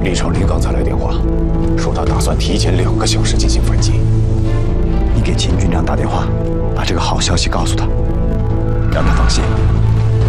李长林刚才来电话，说他打算提前2个小时进行反击。 你给秦军良打电话，把这个好消息告诉他，让他放心。